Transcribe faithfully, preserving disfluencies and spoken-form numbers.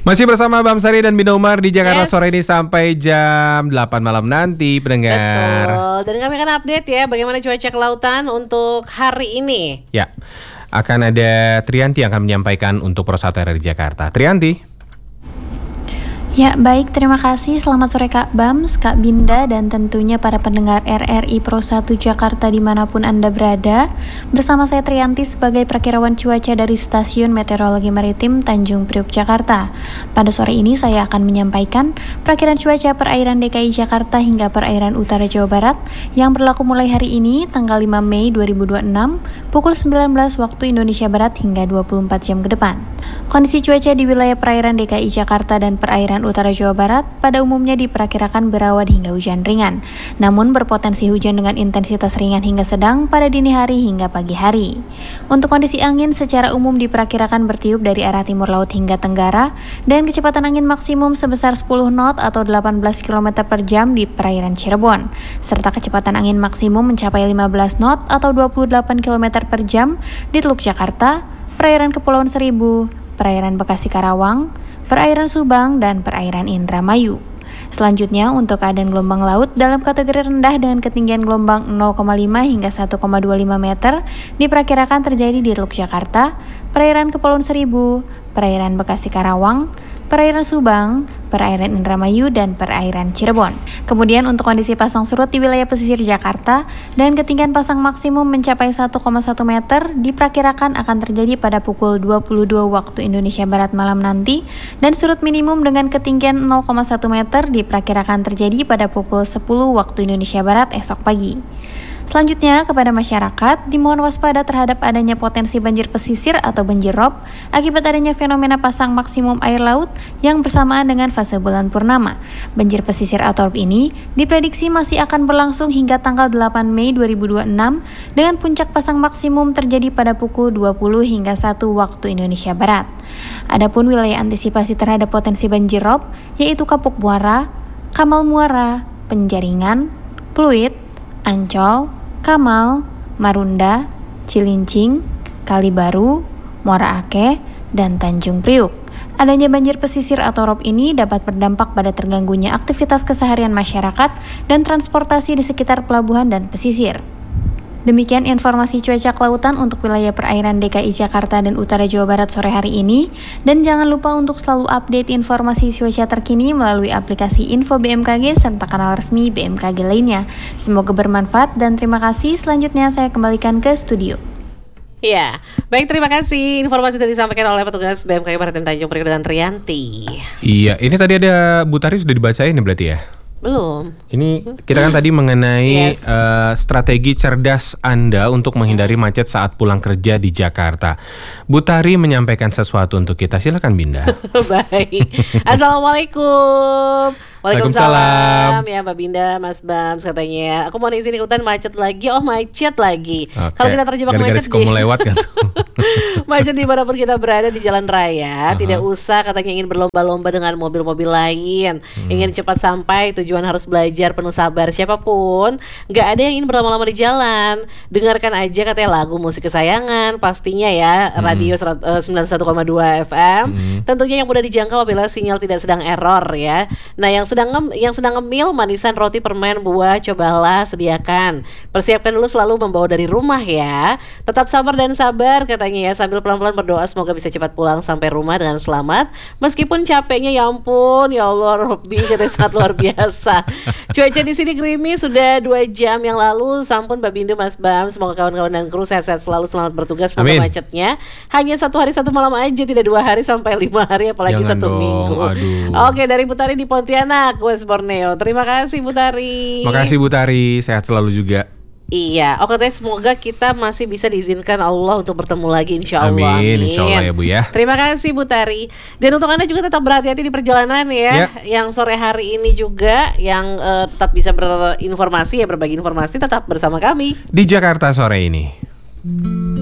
Masih bersama Bamsari dan Bina Umar di Jakarta Yes. sore ini sampai jam delapan malam nanti, pendengar. Betul. Dan kami akan update ya bagaimana cuaca kelautan untuk hari ini. Ya, akan ada Trianti yang akan menyampaikan untuk Prosata R R I Jakarta. Trianti. Ya baik, terima kasih. Selamat sore Kak Bams, Kak Binda, dan tentunya para pendengar R R I Pro satu Jakarta dimanapun Anda berada. Bersama saya Trianti sebagai prakirawan cuaca dari Stasiun Meteorologi Maritim Tanjung Priok, Jakarta. Pada sore ini saya akan menyampaikan perakiraan cuaca perairan D K I Jakarta hingga perairan utara Jawa Barat yang berlaku mulai hari ini tanggal lima Mei dua ribu dua puluh enam pukul sembilan belas waktu Indonesia Barat hingga dua puluh empat jam ke depan. Kondisi cuaca di wilayah perairan D K I Jakarta dan perairan utara Jawa Barat pada umumnya diperkirakan berawan hingga hujan ringan, namun berpotensi hujan dengan intensitas ringan hingga sedang pada dini hari hingga pagi hari. Untuk kondisi angin secara umum diperkirakan bertiup dari arah timur laut hingga tenggara dan kecepatan angin maksimum sebesar sepuluh knot atau delapan belas kilometer per jam di perairan Cirebon, serta kecepatan angin maksimum mencapai lima belas knot atau dua puluh delapan kilometer per jam di Teluk Jakarta, perairan Kepulauan Seribu, perairan Bekasi Karawang, perairan Subang, dan perairan Indramayu. Selanjutnya untuk keadaan gelombang laut dalam kategori rendah dengan ketinggian gelombang nol koma lima hingga satu koma dua lima meter diperkirakan terjadi di Teluk Jakarta, perairan Kepulauan Seribu, perairan Bekasi Karawang, perairan Subang, perairan Indramayu, dan perairan Cirebon. Kemudian untuk kondisi pasang surut di wilayah pesisir Jakarta dan ketinggian pasang maksimum mencapai satu koma satu meter diperkirakan akan terjadi pada pukul dua puluh dua waktu Indonesia Barat malam nanti, dan surut minimum dengan ketinggian nol koma satu meter diperkirakan terjadi pada pukul sepuluh waktu Indonesia Barat esok pagi. Selanjutnya, kepada masyarakat, dimohon waspada terhadap adanya potensi banjir pesisir atau banjir rob akibat adanya fenomena pasang maksimum air laut yang bersamaan dengan fase bulan purnama. Banjir pesisir atau rob ini diprediksi masih akan berlangsung hingga tanggal delapan Mei dua ribu dua puluh enam dengan puncak pasang maksimum terjadi pada pukul dua puluh hingga satu waktu Indonesia Barat. Adapun wilayah antisipasi terhadap potensi banjir rob yaitu Kapuk Muara, Kamal Muara, Penjaringan, Pluit, Ancol, Kamal, Marunda, Cilincing, Kalibaru, Muara Akeh, dan Tanjung Priuk. Adanya banjir pesisir atau rob ini dapat berdampak pada terganggunya aktivitas keseharian masyarakat dan transportasi di sekitar pelabuhan dan pesisir. Demikian informasi cuaca kelautan untuk wilayah perairan D K I Jakarta dan utara Jawa Barat sore hari ini. Dan jangan lupa untuk selalu update informasi cuaca terkini melalui aplikasi Info B M K G serta kanal resmi B M K G lainnya. Semoga bermanfaat dan terima kasih. Selanjutnya saya kembalikan ke studio. Ya, baik, terima kasih informasi tadi disampaikan oleh petugas B M K G Maritim Tanjung Priok dengan Trianti. Iya, ini tadi ada Bu Tari sudah dibacain ya berarti ya? Belum. Ini kita kan tadi mengenai Yes. uh, strategi cerdas Anda untuk menghindari macet saat pulang kerja di Jakarta. Bu Tari menyampaikan sesuatu untuk kita. Silakan Binda. Baik. Assalamualaikum. Waalaikumsalam. Ya Mbak Binda, Mas Bams katanya, aku mau izin ikutan macet lagi. Oh, macet lagi. Oke. Kalau kita terjebak Gara-gara macet si Komo lewat kan tuh. macet dimanapun kita berada di jalan raya, Uh-huh. tidak usah katanya ingin berlomba-lomba dengan mobil-mobil lain, Hmm. ingin cepat sampai tujuan, harus belajar penuh sabar. Siapapun, nggak ada yang ingin berlama-lama di jalan. Dengarkan aja katanya lagu musik kesayangan, pastinya ya, Hmm. radio serat- eh, sembilan puluh satu koma dua F M. Hmm. Tentunya yang mudah dijangkau apabila sinyal tidak sedang error ya. Nah, yang sedang nge- yang sedang ngemil manisan, roti, permen, buah, cobalah sediakan. Persiapkan dulu, selalu membawa dari rumah ya. Tetap sabar dan sabar katanya ya, sambil pelan-pelan berdoa semoga bisa cepat pulang sampai rumah dengan selamat. Meskipun capeknya ya ampun, ya Allah Robby katanya sangat luar biasa. Cuaca di sini gerimis sudah dua jam yang lalu. Sampun Mbak Bindu, Mas Bam, semoga kawan-kawan dan kru sehat-sehat selalu, selamat bertugas. Semoga Amin. macetnya hanya satu hari satu malam aja, tidak dua hari sampai lima hari, apalagi Jangan satu dong, minggu. aduh. Oke, dari Bu Tari di Pontianak, West Borneo. Terima kasih Bu Tari. Makasih Bu Tari, sehat selalu juga. Iya, oke teh, semoga kita masih bisa diizinkan Allah untuk bertemu lagi, insya Allah. Amin, insya Allah ya Bu ya. Terima kasih Bu Tari. Dan untuk Anda juga tetap berhati-hati di perjalanan ya, Ya. yang sore hari ini juga, yang eh, tetap bisa berinformasi ya, berbagi informasi, tetap bersama kami Di Jakarta sore ini.